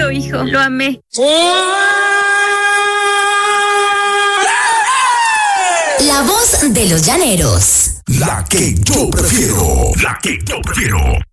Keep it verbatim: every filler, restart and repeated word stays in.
bonito, hijo. Lo amé. La voz de los llaneros. La que yo prefiero. La que yo prefiero.